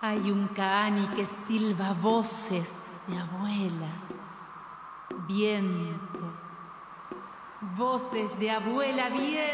Hay un Kaani que silba voces de abuela. Viento. Voces de abuela, viento.